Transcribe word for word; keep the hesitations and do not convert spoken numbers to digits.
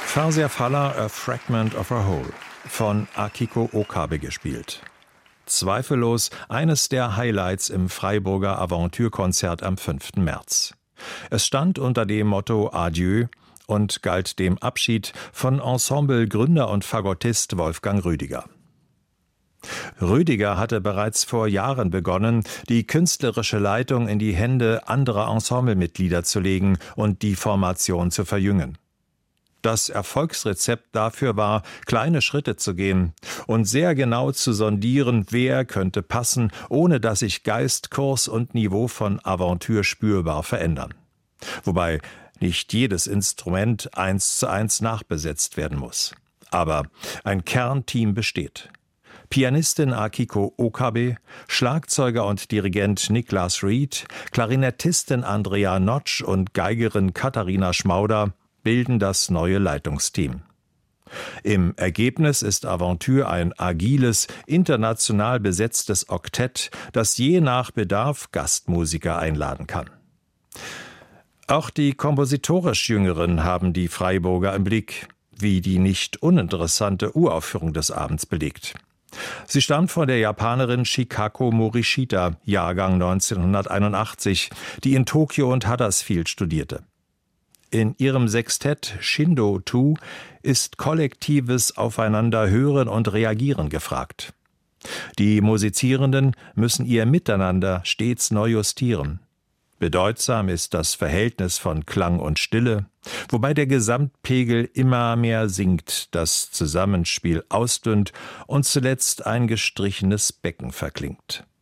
Farsia Faller, A Fragment of a Whole, von Akiko Okabe gespielt. Zweifellos eines der Highlights im Freiburger Avantürkonzert am fünften März. Es stand unter dem Motto Adieu und galt dem Abschied von Ensemble-Gründer und Fagottist Wolfgang Rüdiger. Rüdiger hatte bereits vor Jahren begonnen, die künstlerische Leitung in die Hände anderer Ensemblemitglieder zu legen und die Formation zu verjüngen. Das Erfolgsrezept dafür war, kleine Schritte zu gehen und sehr genau zu sondieren, wer könnte passen, ohne dass sich Geist, Kurs und Niveau von Aventure spürbar verändern. Wobei nicht jedes Instrument eins zu eins nachbesetzt werden muss. Aber ein Kernteam besteht. Pianistin Akiko Okabe, Schlagzeuger und Dirigent Niklas Reed, Klarinettistin Andrea Notsch und Geigerin Katharina Schmauder bilden das neue Leitungsteam. Im Ergebnis ist Aventure ein agiles, international besetztes Oktett, das je nach Bedarf Gastmusiker einladen kann. Auch die kompositorisch Jüngeren haben die Freiburger im Blick, wie die nicht uninteressante Uraufführung des Abends belegt. Sie stammt von der Japanerin Chikako Morishita, Jahrgang neunzehnhunderteinundachtzig, die in Tokio und Huddersfield studierte. In ihrem Sextett Shindo zwei ist kollektives Aufeinanderhören und Reagieren gefragt. Die Musizierenden müssen ihr Miteinander stets neu justieren. Bedeutsam ist das Verhältnis von Klang und Stille, wobei der Gesamtpegel immer mehr sinkt, das Zusammenspiel ausdünnt und zuletzt ein gestrichenes Becken verklingt.